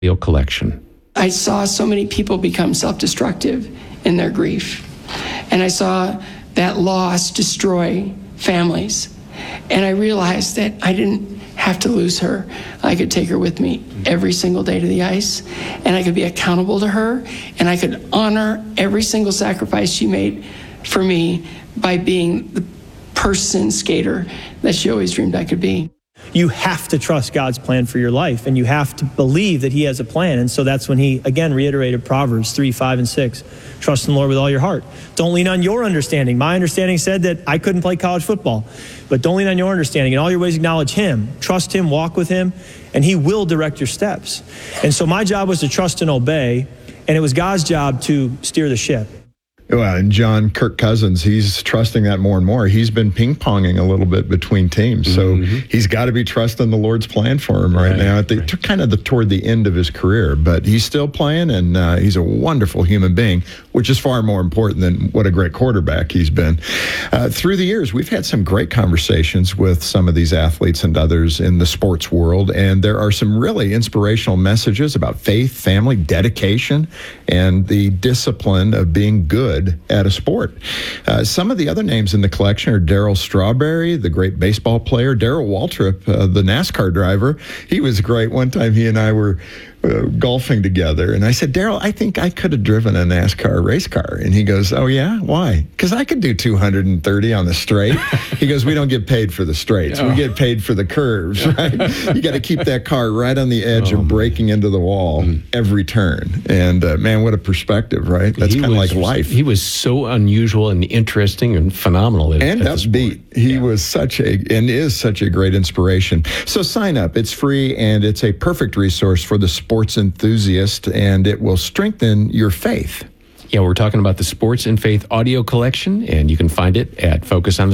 Audio collection. I saw so many people become self-destructive in their grief. And I saw that loss destroy families. And I realized that I didn't have to lose her. I could take her with me every single day to the ice, and I could be accountable to her, and I could honor every single sacrifice she made for me by being the person skater that she always dreamed I could be. You have to trust God's plan for your life, and you have to believe that he has a plan. And so that's when he, again, reiterated Proverbs 3, 5, and 6. Trust in the Lord with all your heart. Don't lean on your understanding. My understanding said that I couldn't play college football. But don't lean on your understanding. In all your ways, acknowledge him. Trust him, walk with him, and he will direct your steps. And so my job was to trust and obey, and it was God's job to steer the ship. Well, and John, Kirk Cousins, he's trusting that more and more. He's been ping-ponging a little bit between teams, so he's got to be trusting the Lord's plan for him right now. Toward the end of his career, but he's still playing, and he's a wonderful human being, which is far more important than what a great quarterback he's been. Through the years, we've had some great conversations with some of these athletes and others in the sports world, and there are some really inspirational messages about faith, family, dedication, and the discipline of being good at a sport. Some of the other names in the collection are Darryl Strawberry, the great baseball player, Darrell Waltrip, the NASCAR driver. He was great. One time he and I were golfing together, and I said, Darryl, I think I could have driven a NASCAR race car. And he goes, oh yeah, why? Because I could do 230 on the straight. He goes, we don't get paid for the straights. We get paid for the curves, right? You got to keep that car right on the edge of breaking into the wall every turn. And man, what a perspective, right? That's kind of like life. He was so unusual and interesting and phenomenal. And upbeat. He was is such a great inspiration. So sign up. It's free, and it's a perfect resource for the sports enthusiast, and it will strengthen your faith. Yeah, we're talking about the Sports and Faith audio collection, and you can find it at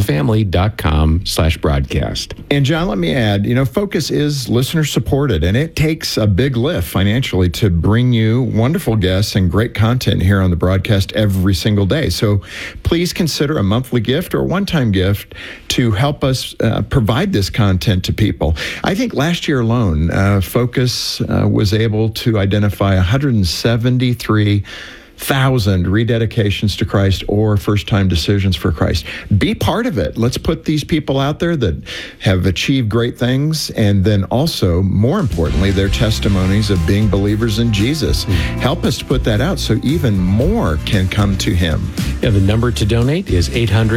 focusonthefamily.com/broadcast. And John, let me add, Focus is listener supported, and it takes a big lift financially to bring you wonderful guests and great content here on the broadcast every single day. So please consider a monthly gift or a one-time gift to help us provide this content to people. I think last year alone, Focus was able to identify 173,000 rededications to Christ or first-time decisions for Christ. Be part of it. Let's put these people out there that have achieved great things, and then also, more importantly, their testimonies of being believers in Jesus. Help us to put that out so even more can come to him. Yeah, the number to donate is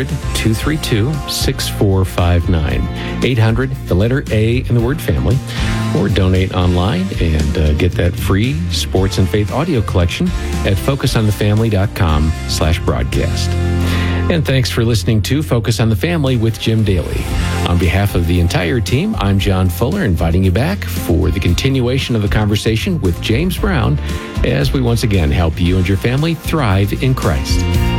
800-232-6459. 800, the letter A in the word family, or donate online and get that free Sports and Faith audio collection at focusonthefamily.com/broadcast. And thanks for listening to Focus on the Family with Jim Daly. On behalf of the entire team, I'm John Fuller, inviting you back for the continuation of the conversation with James Brown as we once again help you and your family thrive in Christ.